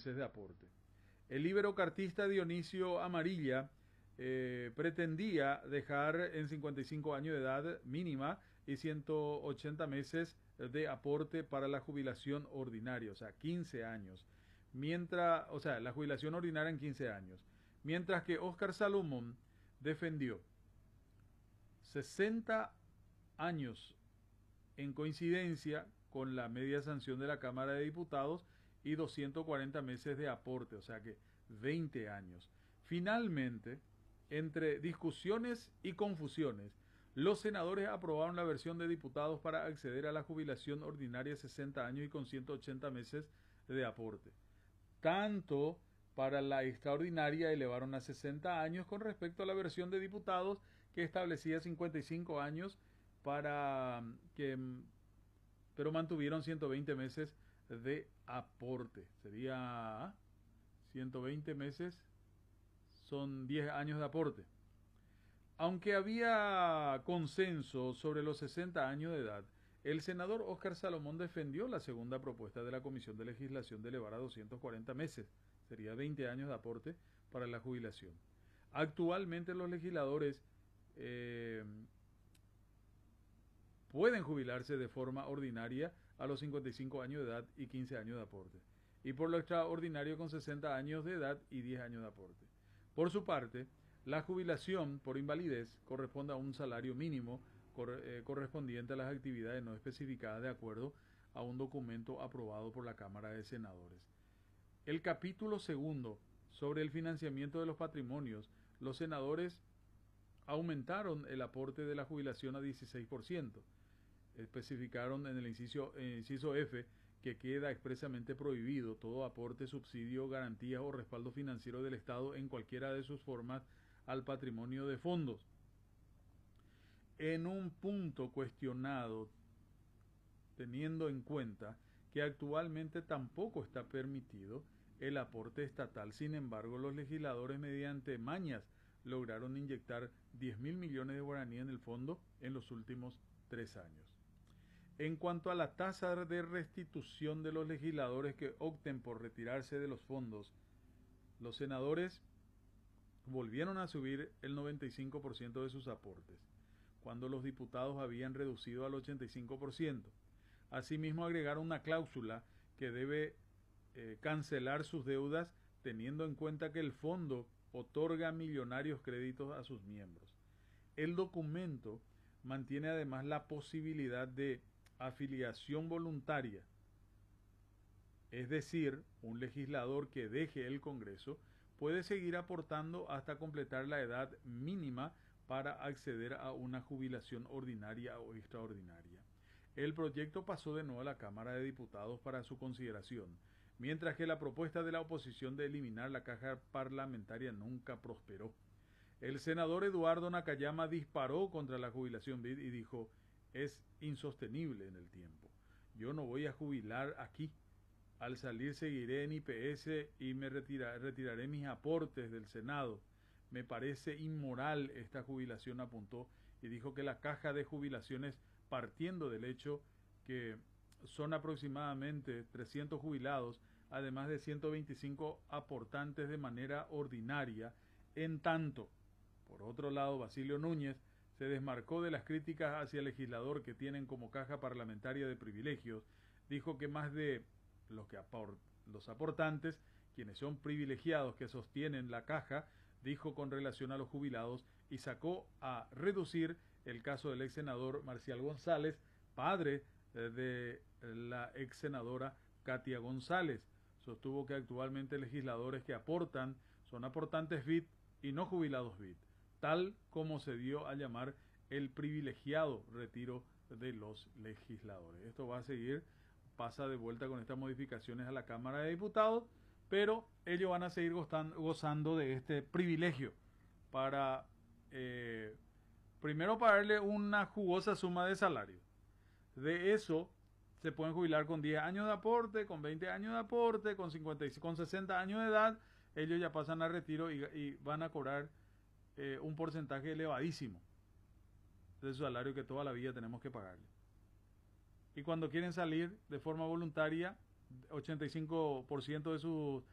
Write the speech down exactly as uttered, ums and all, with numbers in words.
meses de aporte. El liberocartista Dionisio Amarilla eh, pretendía dejar en cincuenta y cinco años de edad mínima y ciento ochenta meses de aporte para la jubilación ordinaria, o sea, quince años. Mientras, o sea, la jubilación ordinaria en quince años. Mientras que Óscar Salomón defendió sesenta años en coincidencia con la media sanción de la Cámara de Diputados y doscientos cuarenta meses de aporte, o sea que veinte años. Finalmente, entre discusiones y confusiones, los senadores aprobaron la versión de diputados para acceder a la jubilación ordinaria sesenta años y con ciento ochenta meses de aporte. Tanto para la extraordinaria elevaron a sesenta años con respecto a la versión de diputados que establecía cincuenta y cinco años para que, pero mantuvieron ciento veinte meses de aporte. Sería ciento veinte meses, son diez años de aporte. Aunque había consenso sobre los sesenta años de edad, el senador Óscar Salomón defendió la segunda propuesta de la Comisión de Legislación de elevar a doscientos cuarenta meses, sería veinte años de aporte para la jubilación. Actualmente los legisladores eh, pueden jubilarse de forma ordinaria a los cincuenta y cinco años de edad y quince años de aporte, y por lo extraordinario con sesenta años de edad y diez años de aporte. Por su parte, la jubilación por invalidez corresponde a un salario mínimo cor eh, correspondiente a las actividades no especificadas de acuerdo a un documento aprobado por la Cámara de Senadores. El capítulo segundo sobre el financiamiento de los patrimonios, los senadores aumentaron el aporte de la jubilación a dieciséis por ciento. Especificaron en el inciso, eh, inciso F que queda expresamente prohibido todo aporte, subsidio, garantía o respaldo financiero del Estado en cualquiera de sus formas al patrimonio de fondos. En un punto cuestionado, teniendo en cuenta que actualmente tampoco está permitido el aporte estatal. Sin embargo, los legisladores mediante mañas lograron inyectar diez mil millones de guaraníes en el fondo en los últimos tres años. En cuanto a la tasa de restitución de los legisladores que opten por retirarse de los fondos, los senadores volvieron a subir el noventa y cinco por ciento de sus aportes, cuando los diputados habían reducido al ochenta y cinco por ciento. Asimismo, agregaron una cláusula que debe eh, cancelar sus deudas teniendo en cuenta que el fondo otorga millonarios créditos a sus miembros. El documento mantiene además la posibilidad de afiliación voluntaria, es decir, un legislador que deje el Congreso puede seguir aportando hasta completar la edad mínima para acceder a una jubilación ordinaria o extraordinaria. El proyecto pasó de nuevo a la Cámara de Diputados para su consideración, mientras que la propuesta de la oposición de eliminar la caja parlamentaria nunca prosperó. El senador Eduardo Nakayama disparó contra la jubilación B I D y dijo: es insostenible en el tiempo. Yo no voy a jubilar aquí. Al salir seguiré en I P S y me retira, retiraré mis aportes del Senado. Me parece inmoral esta jubilación, apuntó, y dijo que la caja de jubilaciones, partiendo del hecho que son aproximadamente trescientos jubilados, además de ciento veinticinco aportantes de manera ordinaria, en tanto, por otro lado, Basilio Núñez se desmarcó de las críticas hacia el legislador que tienen como caja parlamentaria de privilegios. Dijo que más de los, que aport los aportantes, quienes son privilegiados que sostienen la caja, dijo con relación a los jubilados, y sacó a reducir el caso del ex senador Marcial González, padre de la ex senadora Katia González. Sostuvo que actualmente legisladores que aportan son aportantes B I D y no jubilados B I D, tal como se dio a llamar el privilegiado retiro de los legisladores. Esto va a seguir, pasa de vuelta con estas modificaciones a la Cámara de Diputados, pero ellos van a seguir gozando, gozando de este privilegio para, eh, primero, pagarle una jugosa suma de salario. De eso se pueden jubilar con diez años de aporte, con veinte años de aporte, con cincuenta y con sesenta años de edad. Ellos ya pasan a retiro y, y van a cobrar eh, un porcentaje elevadísimo de su salario que toda la vida tenemos que pagarle. Y cuando quieren salir de forma voluntaria, ochenta y cinco por ciento de sus